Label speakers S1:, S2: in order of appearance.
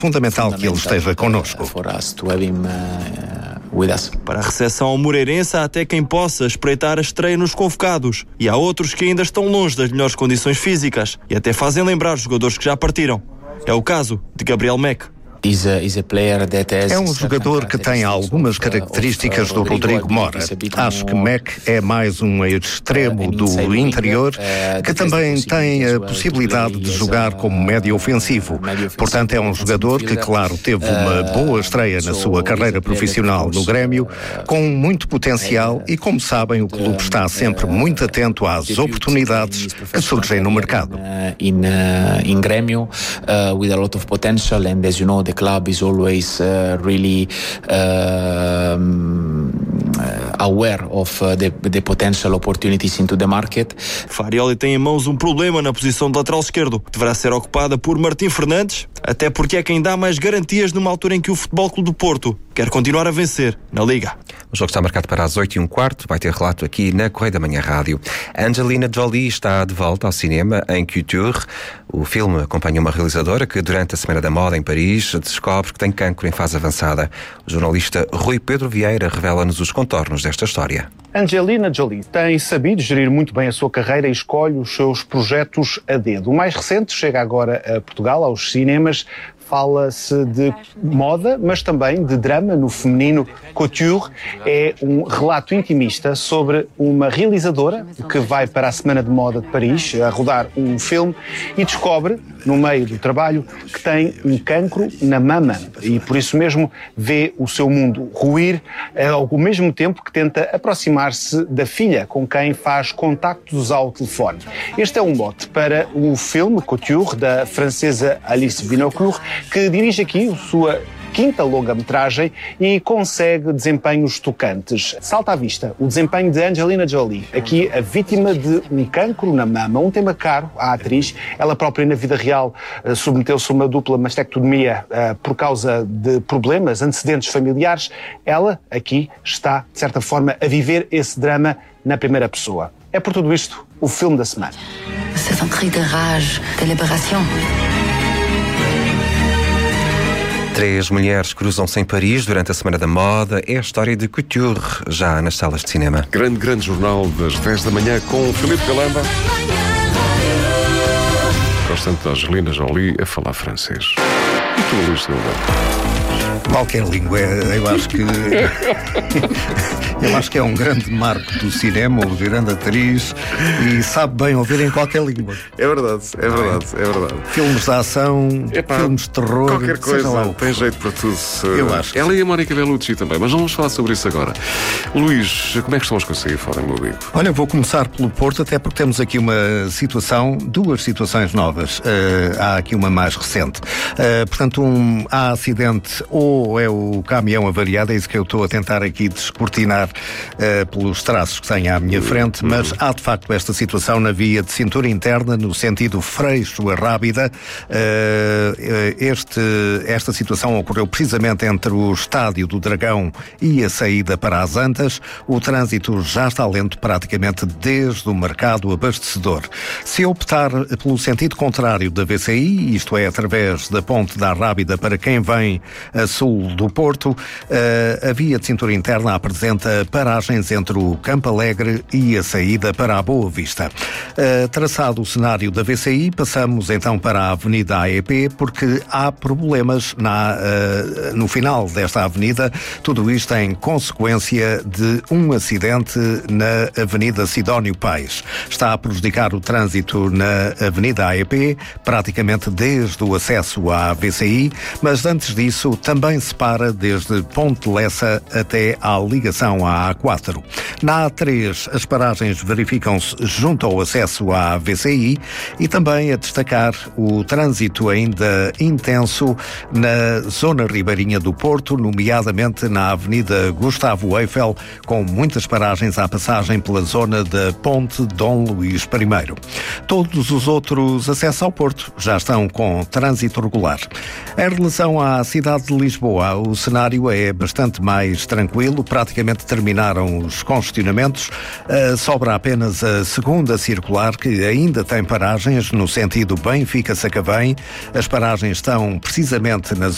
S1: fundamental que ele esteja connosco.
S2: Para a recepção ao Moreirense, há até quem possa espreitar a estreia nos convocados. E há outros que ainda estão longe das melhores condições físicas e até fazem lembrar os jogadores que já partiram. É o caso de Gabriel Meck.
S1: É um jogador que tem algumas características do Rodrigo Mora. Acho que Meck é mais um extremo do interior que também tem a possibilidade de jogar como médio ofensivo. Portanto, é um jogador que, claro, teve uma boa estreia na sua carreira profissional no Grêmio, com muito potencial e, como sabem, o clube está sempre muito atento às oportunidades que surgem no mercado.
S3: In Grêmio, with a lot of potential, and as you know, the club is always really aware of the potential opportunities into the market.
S2: Farioli tem em mãos um problema na posição de lateral esquerdo. Deverá ser ocupada por Martim Fernandes, até porque é quem dá mais garantias numa altura em que o Futebol Clube do Porto quer continuar a vencer na Liga.
S4: O jogo está marcado para as 8h15, vai ter relato aqui na Correio da Manhã Rádio. Angelina Jolie está de volta ao cinema em Couture. O filme acompanha uma realizadora que, durante a Semana da Moda em Paris, descobre que tem cancro em fase avançada. O jornalista Rui Pedro Vieira revela-nos os contornos desta história.
S5: Angelina Jolie tem sabido gerir muito bem a sua carreira e escolhe os seus projetos a dedo. O mais recente chega agora a Portugal, aos cinemas. Fala-se de moda, mas também de drama no feminino. Couture é um relato intimista sobre uma realizadora que vai para a Semana de Moda de Paris a rodar um filme e descobre, no meio do trabalho, que tem um cancro na mama e por isso mesmo vê o seu mundo ruir, ao mesmo tempo que tenta aproximar-se da filha com quem faz contactos ao telefone. Este é um mote para o filme Couture, da francesa Alice Binocourt, que dirige aqui a sua quinta longa-metragem e consegue desempenhos tocantes. Salta à vista o desempenho de Angelina Jolie, aqui a vítima de um cancro na mama, um tema caro à atriz. Ela própria, na vida real, submeteu-se a uma dupla mastectomia por causa de problemas, antecedentes familiares. Ela, aqui, está, de certa forma, a viver esse drama na primeira pessoa. É por tudo isto o filme da semana.
S6: C'est un cri de rage, de libération.
S4: 3 mulheres cruzam-se em Paris durante a Semana da Moda. É a história de Couture, já nas salas de cinema.
S7: Grande jornal das 10 da manhã com o Filipe Galamba. Gosto tanto da Angelina Jolie a falar francês. E tu, Luís Silva?
S1: Qualquer língua, eu acho que é um grande marco do cinema, uma grande atriz e sabe bem ouvir em qualquer língua.
S7: É verdade.
S1: Filmes de ação, filmes de terror,
S7: qualquer coisa, tem jeito para tudo.
S1: Eu acho.
S7: Ela e a Mónica Bellucci também, mas vamos falar sobre isso agora. Luís, como é que estão as coisas aí fora, meu amigo?
S1: Olha, vou começar pelo Porto, até porque temos aqui duas situações novas. Há aqui uma mais recente. Portanto, há acidente ou é o caminhão avariado, é isso que eu estou a tentar aqui descortinar pelos traços que tenho à minha frente, mas há de facto esta situação na via de cintura interna, no sentido Freixo a Rábida. Esta situação ocorreu precisamente entre o Estádio do Dragão e a saída para as Antas. O trânsito já está lento praticamente desde o mercado abastecedor. Se optar pelo sentido contrário da VCI, isto é, através da Ponte da Rábida para quem vem a sul do Porto, a via de cintura interna apresenta paragens entre o Campo Alegre e a saída para a Boa Vista. Traçado o cenário da VCI, passamos então para a Avenida AEP, porque há problemas no final desta avenida, tudo isto em consequência de um acidente na Avenida Sidónio Paes. Está a prejudicar o trânsito na Avenida AEP, praticamente desde o acesso à VCI, mas antes disso também se para desde Ponte Lessa até à ligação à A4. Na A3, as paragens verificam-se junto ao acesso à VCI e também a destacar o trânsito ainda intenso na zona ribeirinha do Porto, nomeadamente na Avenida Gustavo Eiffel, com muitas paragens à passagem pela zona da Ponte Dom Luís I. Todos os outros acessos ao Porto já estão com trânsito regular. Em relação à cidade de Lisboa, o cenário é bastante mais tranquilo, praticamente terminaram os congestionamentos, sobra apenas a segunda circular, que ainda tem paragens no sentido Benfica-Sacavém. As paragens estão precisamente na